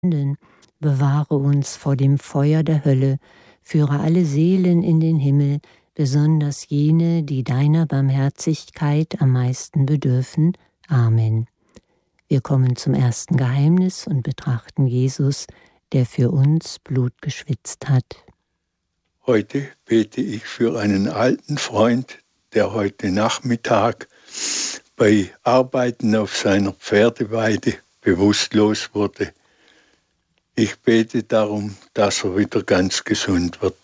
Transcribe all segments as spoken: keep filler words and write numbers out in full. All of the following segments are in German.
Sünden, bewahre uns vor dem Feuer der Hölle, führe alle Seelen in den Himmel, besonders jene, die deiner Barmherzigkeit am meisten bedürfen. Amen. Wir kommen zum ersten Geheimnis und betrachten Jesus, der für uns Blut geschwitzt hat. Heute bete ich für einen alten Freund, der heute Nachmittag bei Arbeiten auf seiner Pferdeweide bewusstlos wurde. Ich bete darum, dass er wieder ganz gesund wird.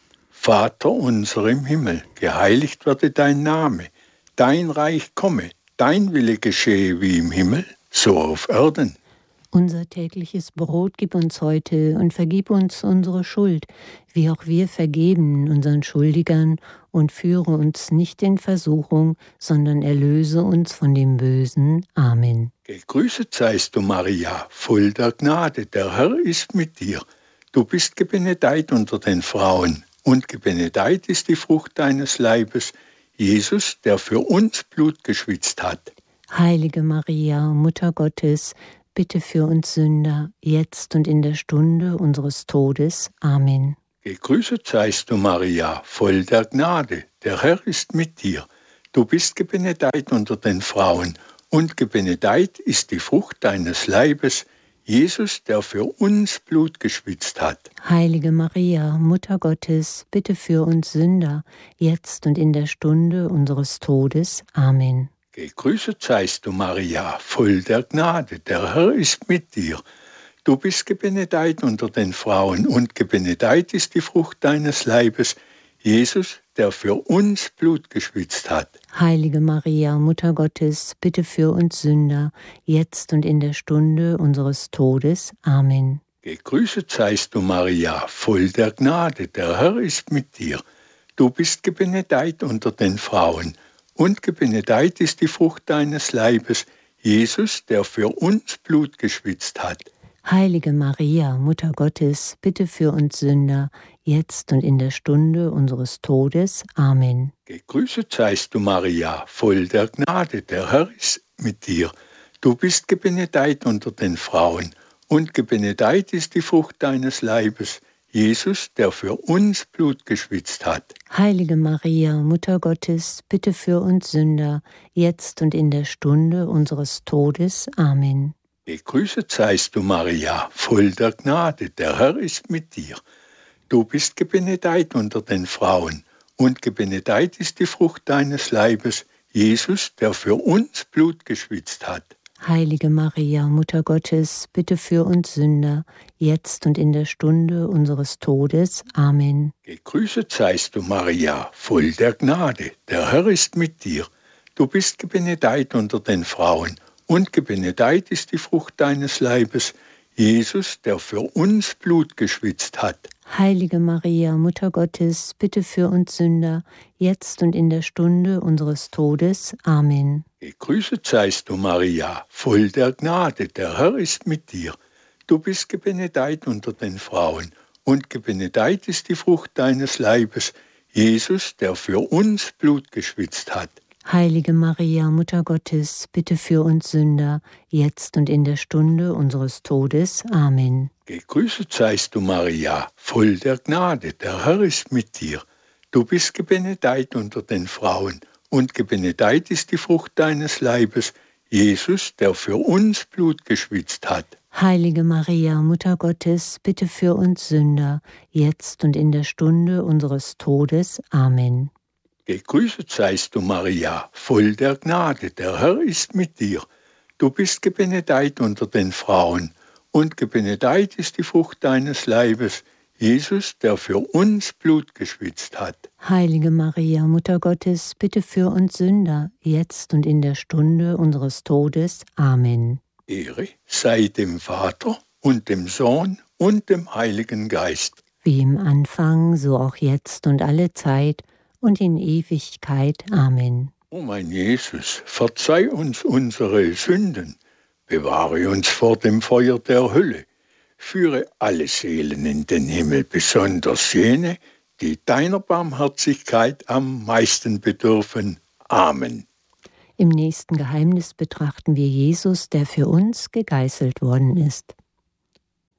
Vater unser im Himmel, geheiligt werde dein Name, dein Reich komme, dein Wille geschehe wie im Himmel, so auf Erden. Unser tägliches Brot gib uns heute und vergib uns unsere Schuld, wie auch wir vergeben unseren Schuldigern, und führe uns nicht in Versuchung, sondern erlöse uns von dem Bösen. Amen. Gegrüßet seist du, Maria, voll der Gnade, der Herr ist mit dir. Du bist gebenedeit unter den Frauen, und gebenedeit ist die Frucht deines Leibes, Jesus, der für uns Blut geschwitzt hat. Heilige Maria, Mutter Gottes, bitte für uns Sünder, jetzt und in der Stunde unseres Todes. Amen. Gegrüßet seist du, Maria, voll der Gnade, der Herr ist mit dir. Du bist gebenedeit unter den Frauen, und gebenedeit ist die Frucht deines Leibes, Jesus, der für uns Blut geschwitzt hat. Heilige Maria, Mutter Gottes, bitte für uns Sünder, jetzt und in der Stunde unseres Todes. Amen. Gegrüßet seist du, Maria, voll der Gnade, der Herr ist mit dir. Du bist gebenedeit unter den Frauen, und gebenedeit ist die Frucht deines Leibes, Jesus, der für uns Blut geschwitzt hat. Heilige Maria, Mutter Gottes, bitte für uns Sünder, jetzt und in der Stunde unseres Todes. Amen. Gegrüßet seist du, Maria, voll der Gnade, der Herr ist mit dir. Du bist gebenedeit unter den Frauen, und gebenedeit ist die Frucht deines Leibes, Jesus, der für uns Blut geschwitzt hat. Heilige Maria, Mutter Gottes, bitte für uns Sünder, jetzt und in der Stunde unseres Todes. Amen. Gegrüßet seist du, Maria, voll der Gnade, der Herr ist mit dir. Du bist gebenedeit unter den Frauen, und gebenedeit ist die Frucht deines Leibes, Jesus, der für uns Blut geschwitzt hat. Heilige Maria, Mutter Gottes, bitte für uns Sünder, jetzt und in der Stunde unseres Todes. Amen. Gegrüßet seist du, Maria, voll der Gnade, der Herr ist mit dir. Du bist gebenedeit unter den Frauen, und gebenedeit ist die Frucht deines Leibes, Jesus, der für uns Blut geschwitzt hat. Heilige Maria, Mutter Gottes, bitte für uns Sünder, jetzt und in der Stunde unseres Todes. Amen. Gegrüßet seist du, Maria, voll der Gnade, der Herr ist mit dir. Du bist gebenedeit unter den Frauen, und gebenedeit ist die Frucht deines Leibes, Jesus, der für uns Blut geschwitzt hat. Heilige Maria, Mutter Gottes, bitte für uns Sünder, jetzt und in der Stunde unseres Todes. Amen. Gegrüßet seist du, Maria, voll der Gnade, der Herr ist mit dir. Du bist gebenedeit unter den Frauen, und gebenedeit ist die Frucht deines Leibes, Jesus, der für uns Blut geschwitzt hat. Heilige Maria, Mutter Gottes, bitte für uns Sünder, jetzt und in der Stunde unseres Todes. Amen. Gegrüßet seist du, Maria, voll der Gnade, der Herr ist mit dir. Du bist gebenedeit unter den Frauen, und gebenedeit ist die Frucht deines Leibes, Jesus, der für uns Blut geschwitzt hat. Heilige Maria, Mutter Gottes, bitte für uns Sünder, jetzt und in der Stunde unseres Todes. Amen. Gegrüßet seist du, Maria, voll der Gnade, der Herr ist mit dir. Du bist gebenedeit unter den Frauen, und gebenedeit ist die Frucht deines Leibes, Jesus, der für uns Blut geschwitzt hat. Heilige Maria, Mutter Gottes, bitte für uns Sünder, jetzt und in der Stunde unseres Todes. Amen. Ehre sei dem Vater und dem Sohn und dem Heiligen Geist. Wie im Anfang, so auch jetzt und alle Zeit und in Ewigkeit. Amen. O mein Jesus, verzeih uns unsere Sünden, bewahre uns vor dem Feuer der Hölle, führe alle Seelen in den Himmel, besonders jene, die deiner Barmherzigkeit am meisten bedürfen. Amen. Im nächsten Geheimnis betrachten wir Jesus, der für uns gegeißelt worden ist.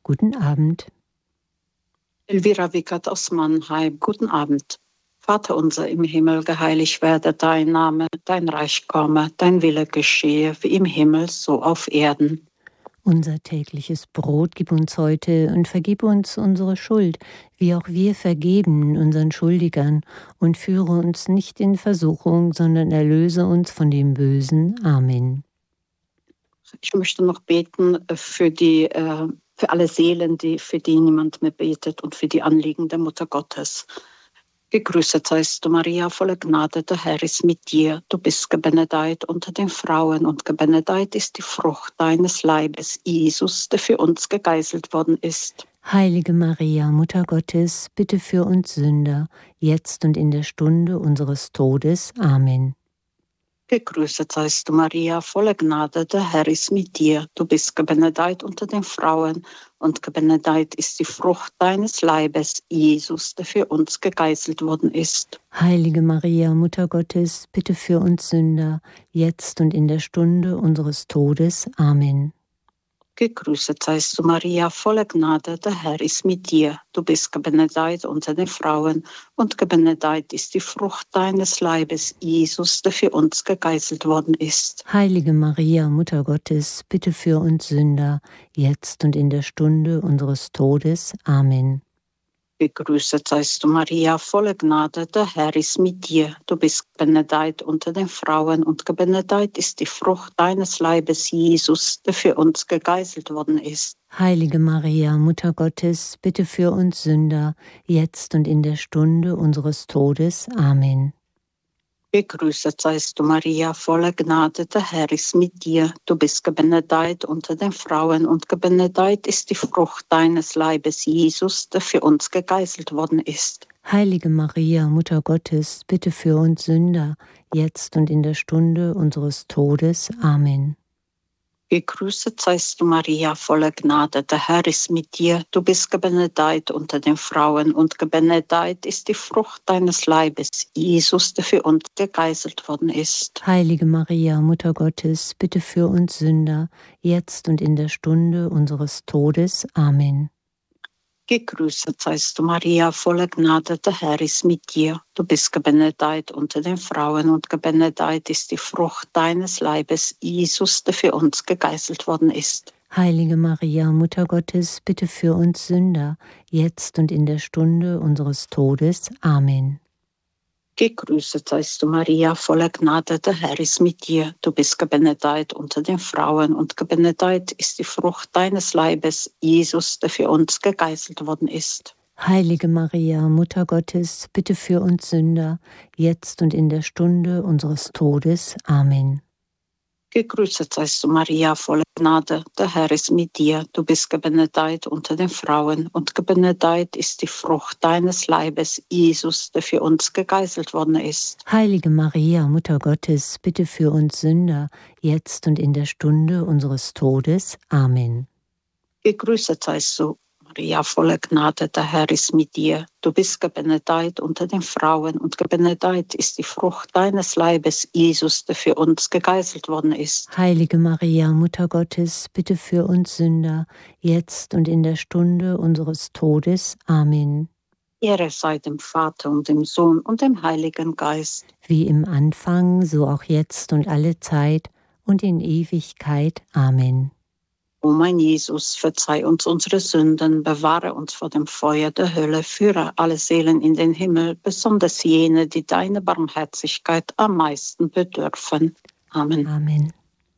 Guten Abend. Elvira Wickert aus Mannheim. Guten Abend. Vater unser im Himmel, geheiligt werde dein Name, dein Reich komme, dein Wille geschehe, wie im Himmel, so auf Erden. Unser tägliches Brot gib uns heute und vergib uns unsere Schuld, wie auch wir vergeben unseren Schuldigern, und führe uns nicht in Versuchung, sondern erlöse uns von dem Bösen. Amen. Ich möchte noch beten für die, für alle Seelen, die, für die niemand mehr betet, und für die Anliegen der Mutter Gottes. Gegrüßet seist du, Maria, voller Gnade, der Herr ist mit dir. Du bist gebenedeit unter den Frauen, und gebenedeit ist die Frucht deines Leibes, Jesus, der für uns gegeißelt worden ist. Heilige Maria, Mutter Gottes, bitte für uns Sünder, jetzt und in der Stunde unseres Todes. Amen. Gegrüßet seist du, Maria, voller Gnade, der Herr ist mit dir. Du bist gebenedeit unter den Frauen, und gebenedeit ist die Frucht deines Leibes, Jesus, der für uns gegeißelt worden ist. Heilige Maria, Mutter Gottes, bitte für uns Sünder, jetzt und in der Stunde unseres Todes. Amen. Gegrüßet seist du, Maria, voller Gnade, der Herr ist mit dir. Du bist gebenedeit unter den Frauen, und gebenedeit ist die Frucht deines Leibes, Jesus, der für uns gegeißelt worden ist. Heilige Maria, Mutter Gottes, bitte für uns Sünder, jetzt und in der Stunde unseres Todes. Amen. Gegrüßet seist du, Maria, voller Gnade, der Herr ist mit dir. Du bist gebenedeit unter den Frauen, und gebenedeit ist die Frucht deines Leibes, Jesus, der für uns gegeißelt worden ist. Heilige Maria, Mutter Gottes, bitte für uns Sünder, jetzt und in der Stunde unseres Todes. Amen. Gegrüßet seist du, Maria, voller Gnade, der Herr ist mit dir. Du bist gebenedeit unter den Frauen, und gebenedeit ist die Frucht deines Leibes, Jesus, der für uns gegeißelt worden ist. Heilige Maria, Mutter Gottes, bitte für uns Sünder, jetzt und in der Stunde unseres Todes. Amen. Gegrüßet seist du, Maria, voller Gnade, der Herr ist mit dir. Du bist gebenedeit unter den Frauen, und gebenedeit ist die Frucht deines Leibes, Jesus, der für uns gegeißelt worden ist. Heilige Maria, Mutter Gottes, bitte für uns Sünder, jetzt und in der Stunde unseres Todes. Amen. Gegrüßet seist du, Maria, voller Gnade, der Herr ist mit dir. Du bist gebenedeit unter den Frauen, und gebenedeit ist die Frucht deines Leibes, Jesus, der für uns gegeißelt worden ist. Heilige Maria, Mutter Gottes, bitte für uns Sünder, jetzt und in der Stunde unseres Todes. Amen. Gegrüßet seist du, Maria, voller Gnade, der Herr ist mit dir. Du bist gebenedeit unter den Frauen, und gebenedeit ist die Frucht deines Leibes, Jesus, der für uns gegeißelt worden ist. Heilige Maria, Mutter Gottes, bitte für uns Sünder, jetzt und in der Stunde unseres Todes. Amen. Gegrüßet seist du, Maria, voller Gnade, der Herr ist mit dir. Du bist gebenedeit unter den Frauen, und gebenedeit ist die Frucht deines Leibes, Jesus, der für uns gegeißelt worden ist. Heilige Maria, Mutter Gottes, bitte für uns Sünder, jetzt und in der Stunde unseres Todes. Amen. Gegrüßet seist du, Maria, voller Gnade, der Herr ist mit dir. Du bist gebenedeit unter den Frauen, und gebenedeit ist die Frucht deines Leibes, Jesus, der für uns gegeißelt worden ist. Heilige Maria, Mutter Gottes, bitte für uns Sünder, jetzt und in der Stunde unseres Todes. Amen. Ehre sei dem Vater und dem Sohn und dem Heiligen Geist. Wie im Anfang, so auch jetzt und alle Zeit und in Ewigkeit. Amen. O mein Jesus, verzeih uns unsere Sünden, bewahre uns vor dem Feuer der Hölle, führe alle Seelen in den Himmel, besonders jene, die deine Barmherzigkeit am meisten bedürfen. Amen. Amen.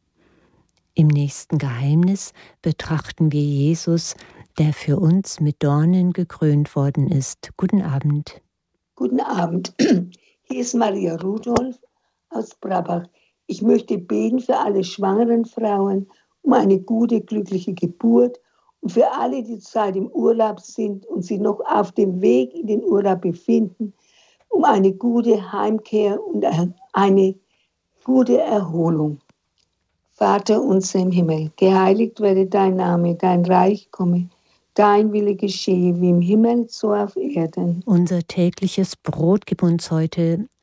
Im nächsten Geheimnis betrachten wir Jesus, der für uns mit Dornen gekrönt worden ist. Guten Abend. Guten Abend. Hier ist Maria Rudolph aus Brabach. Ich möchte beten für alle schwangeren Frauen, um eine gute, glückliche Geburt und für alle, die zurzeit im Urlaub sind und sich noch auf dem Weg in den Urlaub befinden, um eine gute Heimkehr und eine gute Erholung. Vater unser im Himmel, geheiligt werde dein Name, dein Reich komme, dein Wille geschehe, wie im Himmel, so auf Erden. Unser tägliches Brot gib uns heute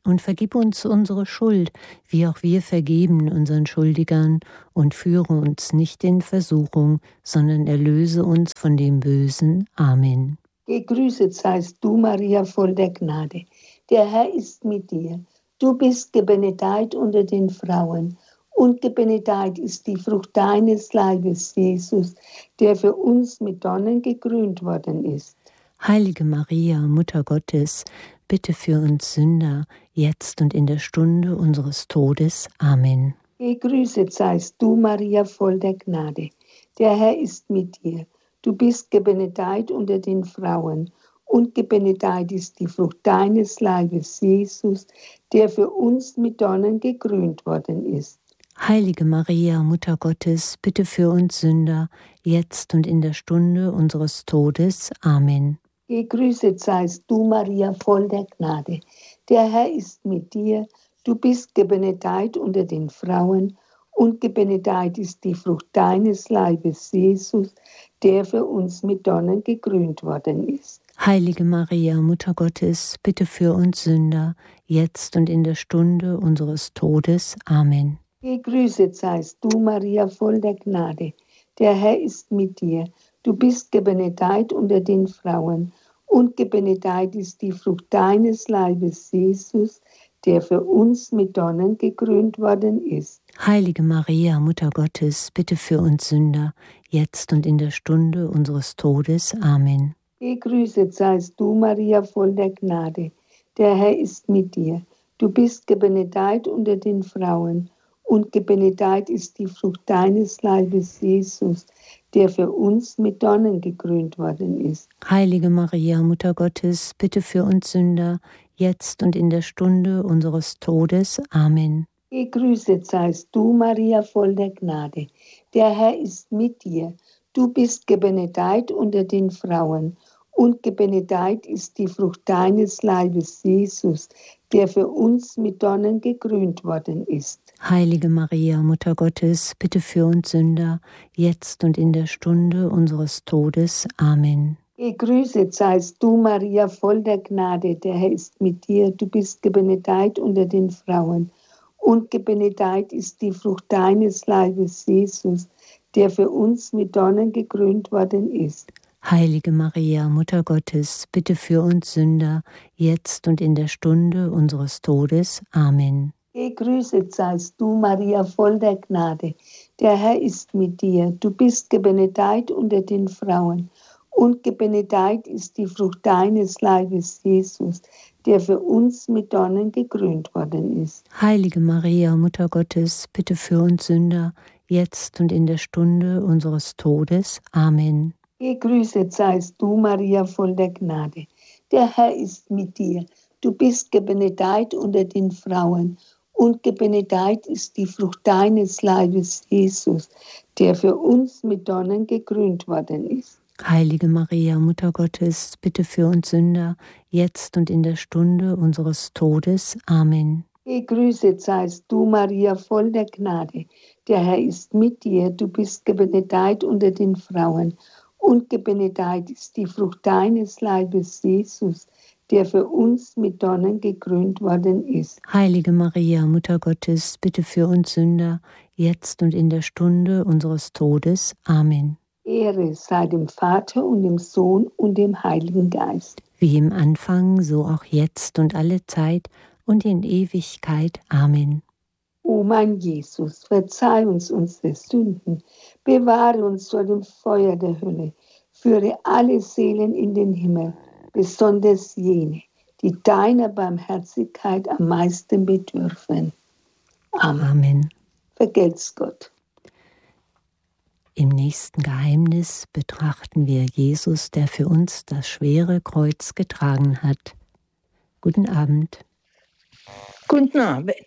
Und vergib uns unsere Schuld, wie auch wir vergeben unseren Schuldigern, und führe uns nicht in Versuchung, sondern erlöse uns von dem Bösen. Amen. Gegrüßet seist du, Maria, voll der Gnade. Der Herr ist mit dir. Du bist gebenedeit unter den Frauen, und gebenedeit ist die Frucht deines Leibes, Jesus, der für uns mit Dornen gekrönt worden ist. Heilige Maria, Mutter Gottes, bitte für uns Sünder, jetzt und in der Stunde unseres Todes. Amen. Gegrüßet seist du, Maria, voll der Gnade. Der Herr ist mit dir. Du bist gebenedeit unter den Frauen, und gebenedeit ist die Frucht deines Leibes, Jesus, der für uns mit Dornen gekrönt worden ist. Heilige Maria, Mutter Gottes, bitte für uns Sünder, jetzt und in der Stunde unseres Todes. Amen. Gegrüßet seist du, Maria, voll der Gnade. Der Herr ist mit dir. Du bist gebenedeit unter den Frauen, und gebenedeit ist die Frucht deines Leibes, Jesus, der für uns mit Dornen gekrönt worden ist. Heilige Maria, Mutter Gottes, bitte für uns Sünder, jetzt und in der Stunde unseres Todes. Amen. Gegrüßet seist du, Maria, voll der Gnade. Der Herr ist mit dir. Du bist gebenedeit unter den Frauen, und gebenedeit ist die Frucht deines Leibes, Jesus, der für uns mit Dornen gekrönt worden ist. Heilige Maria, Mutter Gottes, bitte für uns Sünder, jetzt und in der Stunde unseres Todes. Amen. Gegrüßet seist du, Maria, voll der Gnade. Der Herr ist mit dir. Du bist gebenedeit unter den Frauen, und gebenedeit ist die Frucht deines Leibes, Jesus, der für uns mit Dornen gekrönt worden ist. Heilige Maria, Mutter Gottes, bitte für uns Sünder, jetzt und in der Stunde unseres Todes. Amen. Gegrüßet seist du, Maria, voll der Gnade. Der Herr ist mit dir. Du bist gebenedeit unter den Frauen, und gebenedeit ist die Frucht deines Leibes, Jesus, der für uns mit Dornen gekrönt worden ist. Heilige Maria, Mutter Gottes, bitte für uns Sünder, jetzt und in der Stunde unseres Todes. Amen. Gegrüßet seist du, Maria, voll der Gnade. Der Herr ist mit dir. Du bist gebenedeit unter den Frauen, und gebenedeit ist die Frucht deines Leibes, Jesus, der für uns mit Dornen gekrönt worden ist. Heilige Maria, Mutter Gottes, bitte für uns Sünder, jetzt und in der Stunde unseres Todes. Amen. Gegrüßet seist du, Maria, voll der Gnade. Der Herr ist mit dir. Du bist gebenedeit unter den Frauen, und gebenedeit ist die Frucht deines Leibes, Jesus, der für uns mit Dornen gekrönt worden ist. Heilige Maria, Mutter Gottes, bitte für uns Sünder, jetzt und in der Stunde unseres Todes. Amen. Gegrüßet seist du, Maria, voll der Gnade. Der Herr ist mit dir. Du bist gebenedeit unter den Frauen, und gebenedeit ist die Frucht deines Leibes, Jesus, der für uns mit Dornen gekrönt worden ist. Heilige Maria, Mutter Gottes, bitte für uns Sünder, jetzt und in der Stunde unseres Todes. Amen. Gegrüßet seist du, Maria, voll der Gnade. Der Herr ist mit dir. Du bist gebenedeit unter den Frauen, und gebenedeit ist die Frucht deines Leibes, Jesus, der für uns mit Dornen gekrönt worden ist. Heilige Maria, Mutter Gottes, bitte für uns Sünder, jetzt und in der Stunde unseres Todes. Amen. Ehre sei dem Vater und dem Sohn und dem Heiligen Geist. Wie im Anfang, so auch jetzt und alle Zeit und in Ewigkeit. Amen. O mein Jesus, verzeih uns unsere Sünden, bewahre uns vor dem Feuer der Hölle, führe alle Seelen in den Himmel, besonders jene, die deiner Barmherzigkeit am meisten bedürfen. Amen. Amen. Vergelt's Gott. Im nächsten Geheimnis betrachten wir Jesus, der für uns das schwere Kreuz getragen hat. Guten Abend. Guten Abend.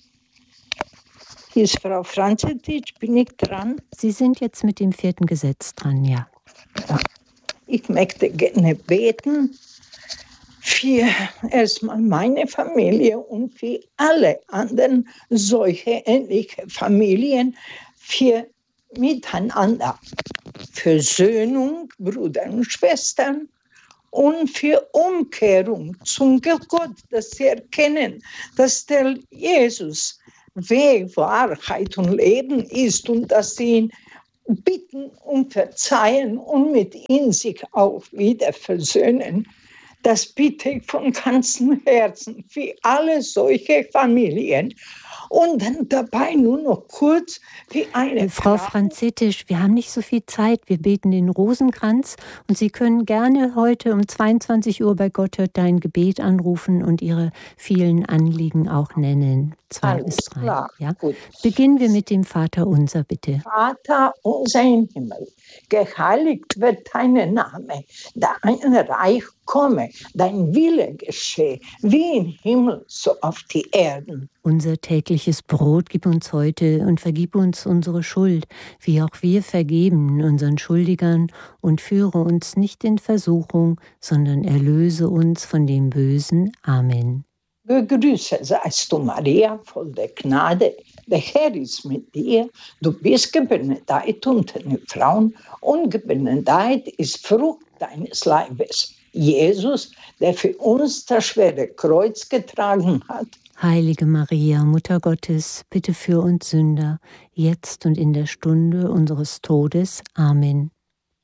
Hier ist Frau Franzitsch, bin ich dran? Sie sind jetzt mit dem vierten Gesetz dran, ja. Ja. Ich möchte gerne beten für erstmal meine Familie und für alle anderen solche ähnliche Familien, für Miteinander, Versöhnung, Brüder und Schwestern und für Umkehrung zum Gott, dass sie erkennen, dass der Jesus Weg, Wahrheit und Leben ist und dass sie ihn bitten um Verzeihen und mit ihm sich auch wieder versöhnen. Das bitte ich von ganzem Herzen für alle solche Familien. Und dann dabei nur noch kurz wie eine Frau Frau. Franzetisch, wir haben nicht so viel Zeit. Wir beten den Rosenkranz und Sie können gerne heute um zweiundzwanzig Uhr bei Gott hört dein Gebet anrufen und Ihre vielen Anliegen auch nennen. Zwei Alles bis drei. klar, Ja? gut. Beginnen wir mit dem Vater unser, bitte. Vater unser im Himmel, geheiligt wird dein Name, dein Reich komme, dein Wille geschehe, wie im Himmel, so auf die Erden. Unser tägliches Brot gib uns heute und vergib uns unsere Schuld, wie auch wir vergeben unseren Schuldigern, und führe uns nicht in Versuchung, sondern erlöse uns von dem Bösen. Amen. Gegrüßet seist du, Maria, voll der Gnade. Der Herr ist mit dir. Du bist gebenedeit unter den Frauen, und gebenedeit ist Frucht deines Leibes. Jesus, der für uns das schwere Kreuz getragen hat. Heilige Maria, Mutter Gottes, bitte für uns Sünder, jetzt und in der Stunde unseres Todes. Amen.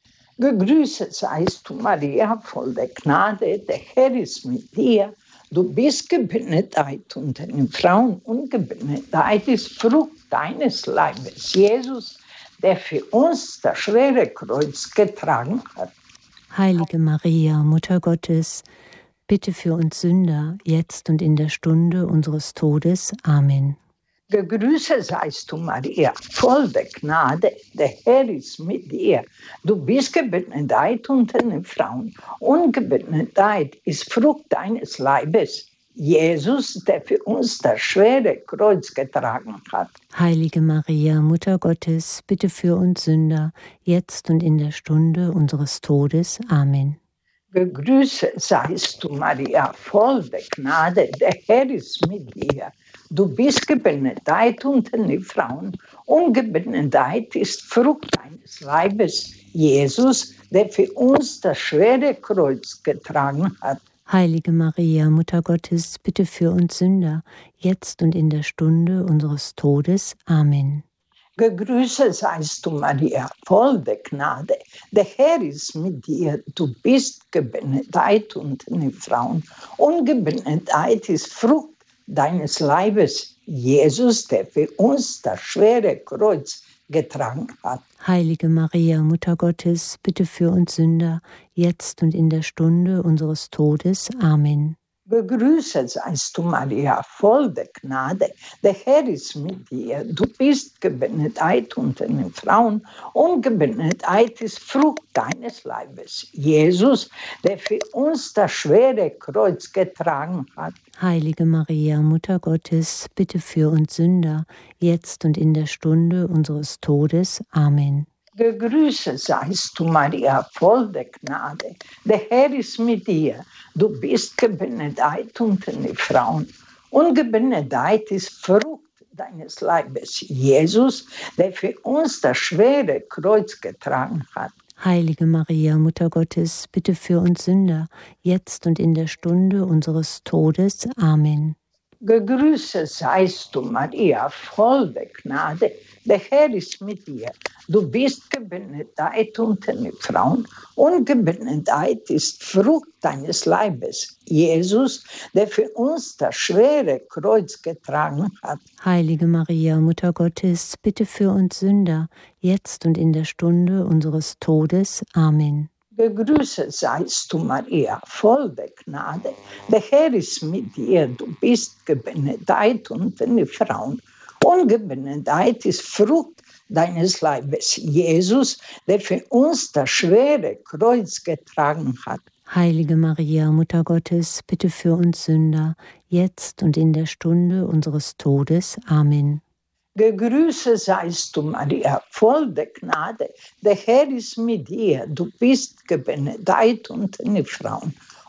Gegrüßet seist du, Maria, voll der Gnade. Der Herr ist mit dir. Du bist gebenedeit unter den Frauen, und gebenedeit ist Frucht deines Leibes. Jesus, der für uns das schwere Kreuz getragen hat. Heilige Maria, Mutter Gottes, bitte für uns Sünder, jetzt und in der Stunde unseres Todes. Amen. Gegrüßet seist du, Maria, voll der Gnade, der Herr ist mit dir. Du bist gebenedeit unter den Frauen, und gebenedeit ist Frucht deines Leibes. Jesus, der für uns das schwere Kreuz getragen hat. Heilige Maria, Mutter Gottes, bitte für uns Sünder, jetzt und in der Stunde unseres Todes. Amen. Gegrüßet seist du, Maria, voll der Gnade, der Herr ist mit dir. Du bist gebenedeit unter den Frauen, und gebenedeit ist Frucht deines Leibes, Jesus, der für uns das schwere Kreuz getragen hat. Heilige Maria, Mutter Gottes, bitte für uns Sünder, jetzt und in der Stunde unseres Todes. Amen. Gegrüßet seist du, Maria, voll der Gnade. Der Herr ist mit dir. Du bist gebenedeit unter den Frauen, und gebenedeit ist Frucht deines Leibes, Jesus, der für uns das schwere Kreuz getragen hat. Heilige Maria, Mutter Gottes, bitte für uns Sünder, jetzt und in der Stunde unseres Todes. Amen. Gegrüßet seist du, Maria, voll der Gnade. Der Herr ist mit dir. Du bist gebenedeit unter den Frauen, und gebenedeit ist Frucht deines Leibes, Jesus, der für uns das schwere Kreuz getragen hat. Heilige Maria, Mutter Gottes, bitte für uns Sünder, jetzt und in der Stunde unseres Todes. Amen. Gegrüßet seist du, Maria, voll der Gnade. Der Herr ist mit dir. Du bist gebenedeit unter den Frauen, und gebenedeit ist Frucht deines Leibes, Jesus, der für uns das schwere Kreuz getragen hat. Heilige Maria, Mutter Gottes, bitte für uns Sünder, jetzt und in der Stunde unseres Todes. Amen. Gegrüßet seist du, Maria, voll der Gnade. Der Herr ist mit dir. Du bist gebenedeit unter den Frauen, und gebenedeit ist Frucht deines Leibes, Jesus, der für uns das schwere Kreuz getragen hat. Heilige Maria, Mutter Gottes, bitte für uns Sünder, jetzt und in der Stunde unseres Todes. Amen. Gegrüßet seist du, Maria, voll der Gnade. Der Herr ist mit dir. Du bist gebenedeit unter den Frauen, und gebenedeit ist Frucht deines Leibes, Jesus, der für uns das schwere Kreuz getragen hat. Heilige Maria, Mutter Gottes, bitte für uns Sünder, jetzt und in der Stunde unseres Todes. Amen. Gegrüßet seist du, Maria, voll der Gnade. Der Herr ist mit dir. Du bist gebenedeit unter den Frauen,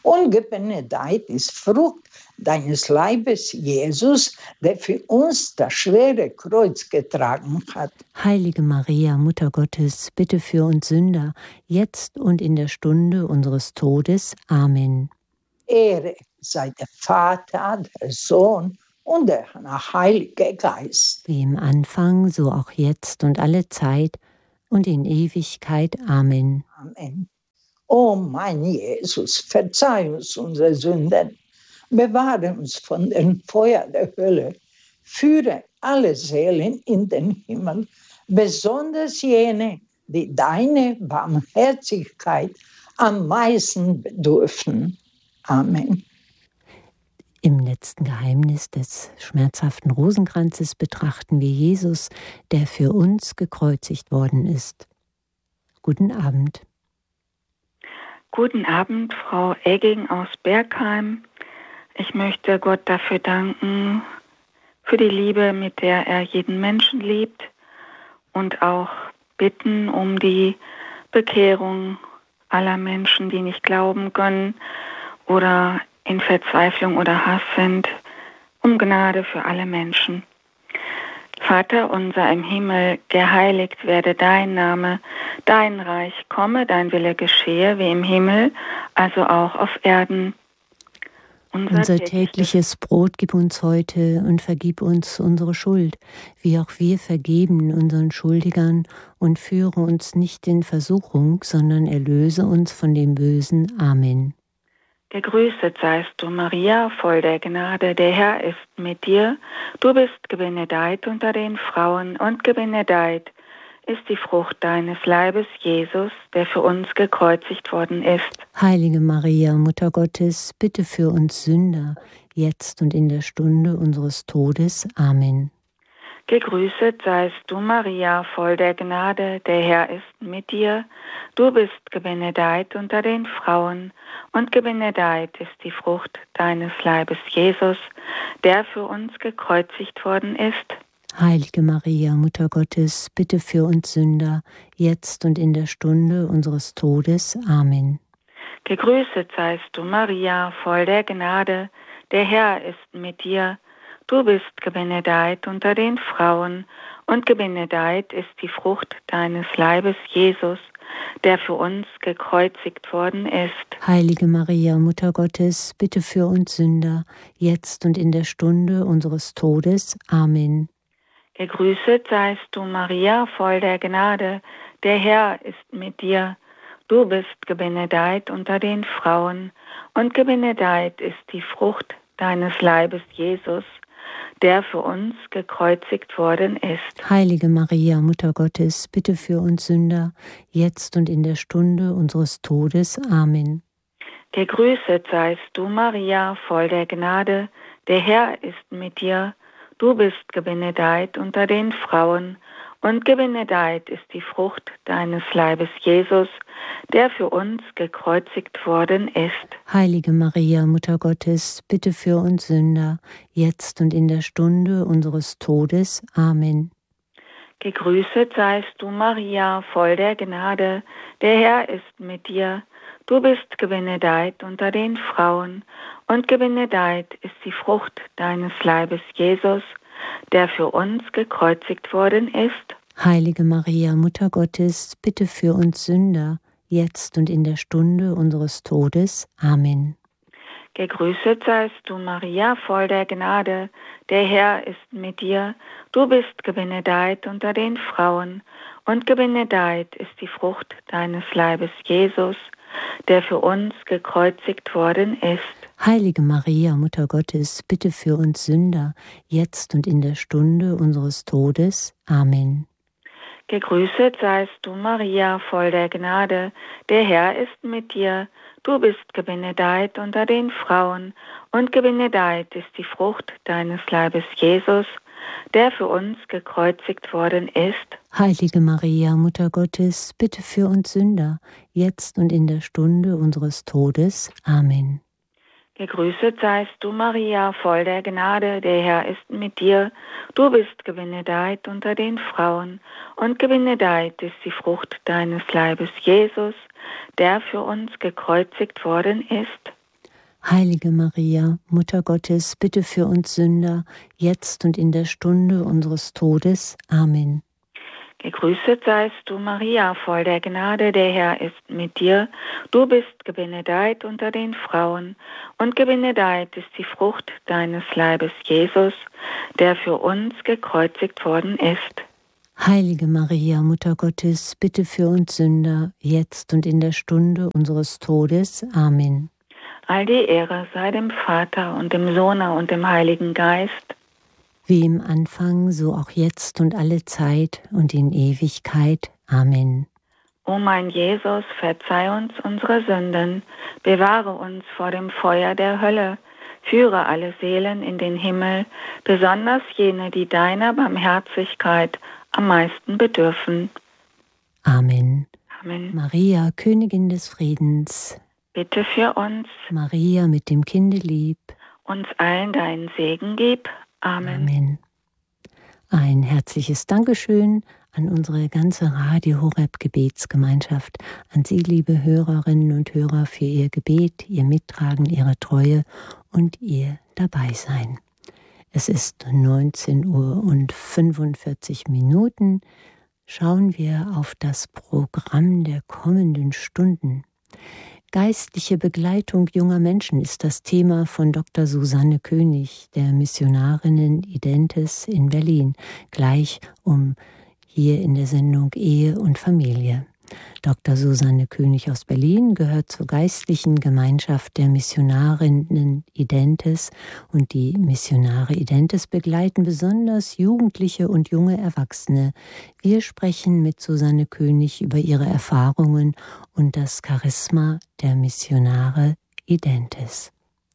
Und gebenedeit ist Frucht deines Leibes, Jesus, der für uns das schwere Kreuz getragen hat. Heilige Maria, Mutter Gottes, bitte für uns Sünder, jetzt und in der Stunde unseres Todes. Amen. Ehre sei der Vater, der Sohn und der Heilige Geist. Wie im Anfang, so auch jetzt und alle Zeit und in Ewigkeit. Amen. Amen. O mein Jesus, verzeih uns unsere Sünden, bewahre uns von dem Feuer der Hölle, führe alle Seelen in den Himmel, besonders jene, die deine Barmherzigkeit am meisten bedürfen. Amen. Im letzten Geheimnis des schmerzhaften Rosenkranzes betrachten wir Jesus, der für uns gekreuzigt worden ist. Guten Abend. Guten Abend, Frau Egging aus Bergheim. Ich möchte Gott dafür danken, für die Liebe, mit der er jeden Menschen liebt, und auch bitten um die Bekehrung aller Menschen, die nicht glauben können oder in Verzweiflung oder Hass sind, um Gnade für alle Menschen. Vater unser im Himmel, geheiligt werde dein Name, dein Reich komme, dein Wille geschehe, wie im Himmel, also auch auf Erden. Unser, Unser tägliches Brot gib uns heute und vergib uns unsere Schuld, wie auch wir vergeben unseren Schuldigern, und führe uns nicht in Versuchung, sondern erlöse uns von dem Bösen. Amen. Gegrüßet seist du, Maria, voll der Gnade, der Herr ist mit dir. Du bist gebenedeit unter den Frauen, und gebenedeit ist die Frucht deines Leibes, Jesus, der für uns gekreuzigt worden ist. Heilige Maria, Mutter Gottes, bitte für uns Sünder, jetzt und in der Stunde unseres Todes. Amen. Gegrüßet seist du, Maria, voll der Gnade, der Herr ist mit dir. Du bist gebenedeit unter den Frauen, und gebenedeit ist die Frucht deines Leibes, Jesus, der für uns gekreuzigt worden ist. Heilige Maria, Mutter Gottes, bitte für uns Sünder, jetzt und in der Stunde unseres Todes. Amen. Gegrüßet seist du, Maria, voll der Gnade, der Herr ist mit dir. Du bist gebenedeit unter den Frauen, und gebenedeit ist die Frucht deines Leibes, Jesus, der für uns gekreuzigt worden ist. Heilige Maria, Mutter Gottes, bitte für uns Sünder, jetzt und in der Stunde unseres Todes. Amen. Gegrüßet seist du, Maria, voll der Gnade, der Herr ist mit dir. Du bist gebenedeit unter den Frauen, und gebenedeit ist die Frucht deines Leibes, Jesus, der für uns gekreuzigt worden ist. Heilige Maria, Mutter Gottes, bitte für uns Sünder, jetzt und in der Stunde unseres Todes. Amen. Gegrüßet seist du, Maria, voll der Gnade, der Herr ist mit dir. Du bist gebenedeit unter den Frauen, und gebenedeit ist die Frucht deines Leibes, Jesus, der für uns gekreuzigt worden ist. Heilige Maria, Mutter Gottes, bitte für uns Sünder, jetzt und in der Stunde unseres Todes. Amen. Gegrüßet seist du, Maria, voll der Gnade, der Herr ist mit dir. Du bist gebenedeit unter den Frauen, und gebenedeit ist die Frucht deines Leibes, Jesus, der für uns gekreuzigt worden ist. Heilige Maria, Mutter Gottes, bitte für uns Sünder, jetzt und in der Stunde unseres Todes. Amen. Gegrüßet seist du, Maria, voll der Gnade, der Herr ist mit dir. Du bist gebenedeit unter den Frauen, und gebenedeit ist die Frucht deines Leibes, Jesus, der für uns gekreuzigt worden ist. Heilige Maria, Mutter Gottes, bitte für uns Sünder, jetzt und in der Stunde unseres Todes. Amen. Gegrüßet seist du, Maria, voll der Gnade, der Herr ist mit dir. Du bist gebenedeit unter den Frauen, und gebenedeit ist die Frucht deines Leibes, Jesus, der für uns gekreuzigt worden ist. Heilige Maria, Mutter Gottes, bitte für uns Sünder, jetzt und in der Stunde unseres Todes. Amen. Gegrüßet seist du, Maria, voll der Gnade, der Herr ist mit dir. Du bist gebenedeit unter den Frauen, und gebenedeit ist die Frucht deines Leibes, Jesus, der für uns gekreuzigt worden ist. Heilige Maria, Mutter Gottes, bitte für uns Sünder, jetzt und in der Stunde unseres Todes. Amen. Gegrüßet seist du, Maria, voll der Gnade, der Herr ist mit dir. Du bist gebenedeit unter den Frauen, und gebenedeit ist die Frucht deines Leibes, Jesus, der für uns gekreuzigt worden ist. Heilige Maria, Mutter Gottes, bitte für uns Sünder, jetzt und in der Stunde unseres Todes. Amen. All die Ehre sei dem Vater und dem Sohn und dem Heiligen Geist, wie im Anfang, so auch jetzt und alle Zeit und in Ewigkeit. Amen. O mein Jesus, verzeih uns unsere Sünden, bewahre uns vor dem Feuer der Hölle, führe alle Seelen in den Himmel, besonders jene, die deiner Barmherzigkeit am meisten bedürfen. Amen. Amen. Maria, Königin des Friedens, bitte für uns. Maria mit dem Kindelieb, uns allen deinen Segen gib. Amen. Amen. Ein herzliches Dankeschön an unsere ganze Radio Horeb Gebetsgemeinschaft, an Sie, liebe Hörerinnen und Hörer, für Ihr Gebet, Ihr Mittragen, Ihre Treue und Ihr Dabeisein. Es ist neunzehn Uhr und fünfundvierzig Minuten. Schauen wir auf das Programm der kommenden Stunden. Geistliche Begleitung junger Menschen ist das Thema von Doktor Susanne König, der Missionarinnen Identes in Berlin, gleich um hier in der Sendung Ehe und Familie. Doktor Susanne König aus Berlin gehört zur geistlichen Gemeinschaft der Missionarinnen Identes, und die Missionare Identes begleiten besonders Jugendliche und junge Erwachsene. Wir sprechen mit Susanne König über ihre Erfahrungen und das Charisma der Missionare Identes.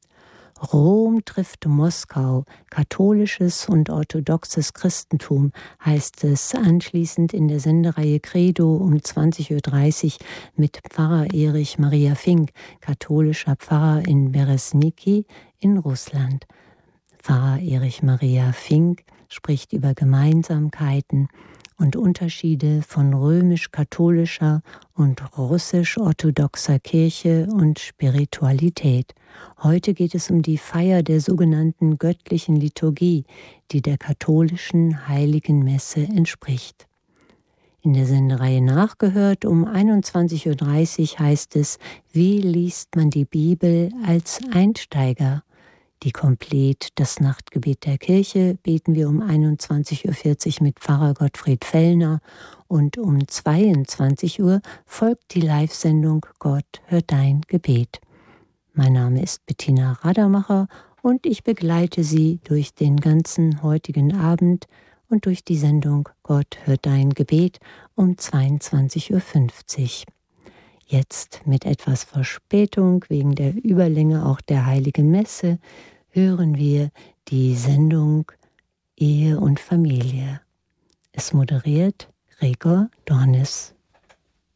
Rom trifft Moskau, katholisches und orthodoxes Christentum, heißt es anschließend in der Sendereihe Credo um zwanzig Uhr dreißig mit Pfarrer Erich Maria Fink, katholischer Pfarrer in Beresniki in Russland. Pfarrer Erich Maria Fink spricht über Gemeinsamkeiten und Unterschiede von römisch-katholischer und russisch-orthodoxer Kirche und Spiritualität. Heute geht es um die Feier der sogenannten göttlichen Liturgie, die der katholischen Heiligen Messe entspricht. In der Sendereihe Nachgehört um einundzwanzig Uhr dreißig heißt es: Wie liest man die Bibel als Einsteiger? Die Komplett, das Nachtgebet der Kirche, beten wir um einundzwanzig Uhr vierzig mit Pfarrer Gottfried Fellner, und um zweiundzwanzig Uhr folgt die Live-Sendung Gott hört dein Gebet. Mein Name ist Bettina Radermacher und ich begleite Sie durch den ganzen heutigen Abend und durch die Sendung Gott hört dein Gebet um zweiundzwanzig Uhr fünfzig. Jetzt mit etwas Verspätung wegen der Überlänge auch der Heiligen Messe hören wir die Sendung Ehe und Familie. Es moderiert Gregor Dornis.